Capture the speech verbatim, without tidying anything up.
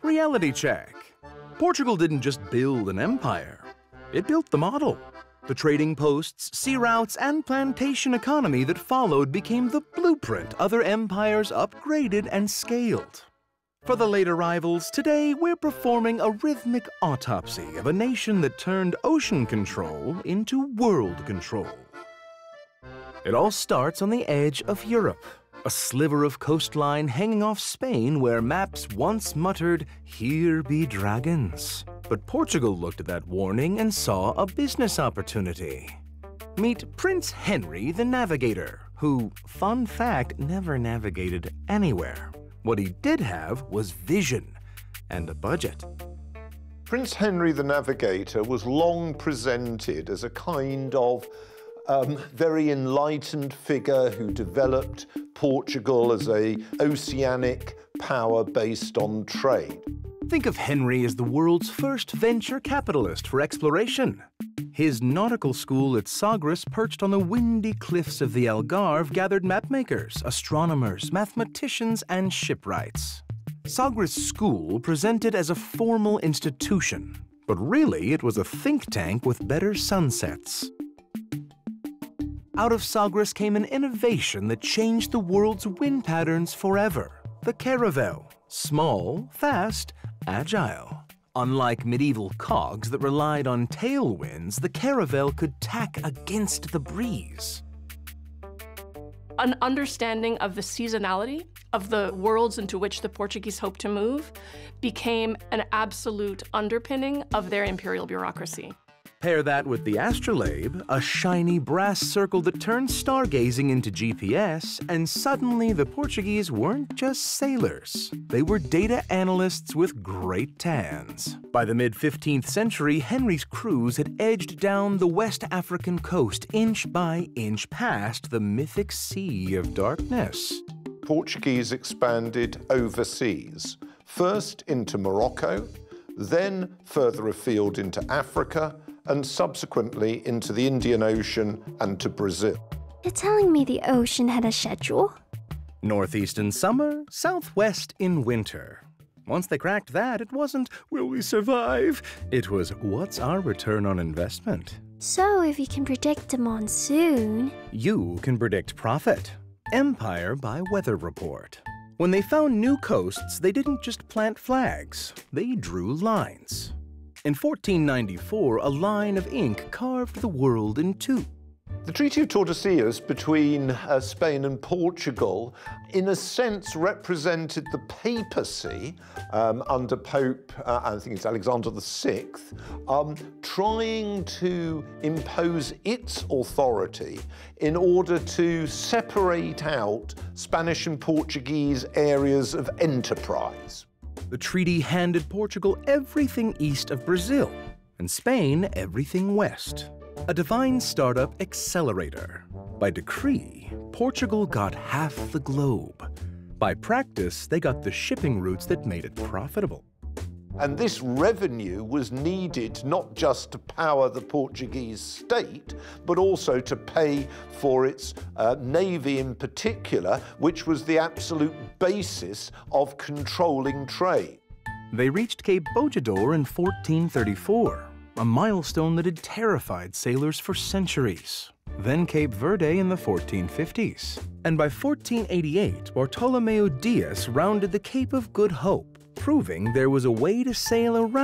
Reality check. Portugal didn't just build an empire. It built the model. The trading posts, sea routes, and plantation economy that followed became the blueprint other empires upgraded and scaled. For the late arrivals, today we're performing a rhythmic autopsy of a nation that turned ocean control into world control. It all starts on the edge of Europe, a sliver of coastline hanging off Spain where maps once muttered, "Here be dragons." But Portugal looked at that warning and saw a business opportunity. Meet Prince Henry the Navigator, who, fun fact, never navigated anywhere. What he did have was vision and a budget. Prince Henry the Navigator was long presented as a kind of um, very enlightened figure who developed Portugal as a oceanic power based on trade. Think of Henry as the world's first venture capitalist for exploration. His nautical school at Sagres, perched on the windy cliffs of the Algarve, gathered mapmakers, astronomers, mathematicians, and shipwrights. Sagres School presented as a formal institution, but really it was a think tank with better sunsets. Out of Sagres came an innovation that changed the world's wind patterns forever: the caravel. Small, fast, agile. Unlike medieval cogs that relied on tailwinds, the caravel could tack against the breeze. An understanding of the seasonality of the worlds into which the Portuguese hoped to move became an absolute underpinning of their imperial bureaucracy. Pair that with the astrolabe, a shiny brass circle that turned stargazing into G P S, and suddenly the Portuguese weren't just sailors. They were data analysts with great tans. By the mid fifteenth century, Henry's crews had edged down the West African coast inch by inch past the mythic Sea of Darkness. Portuguese expanded overseas, first into Morocco, then further afield into Africa, and subsequently into the Indian Ocean and to Brazil. You're telling me the ocean had a schedule? Northeast in summer, southwest in winter. Once they cracked that, it wasn't, "Will we survive?" It was, "What's our return on investment?" So if you can predict the monsoon... You can predict profit. Empire by weather report. When they found new coasts, they didn't just plant flags, they drew lines. In fourteen ninety-four, a line of ink carved the world in two. The Treaty of Tordesillas between uh, Spain and Portugal, in a sense, represented the papacy um, under Pope, uh, I think it's Alexander the Sixth, um, trying to impose its authority in order to separate out Spanish and Portuguese areas of enterprise. The treaty handed Portugal everything east of Brazil, and Spain everything west. A divine startup accelerator. By decree, Portugal got half the globe. By practice, they got the shipping routes that made it profitable. And this revenue was needed not just to power the Portuguese state, but also to pay for its uh, navy in particular, which was the absolute basis of controlling trade. They reached Cape Bojador in fourteen thirty-four, a milestone that had terrified sailors for centuries. Then Cape Verde in the fourteen fifties. And by fourteen eighty-eight, Bartolomeu Dias rounded the Cape of Good Hope, proving there was a way to sail around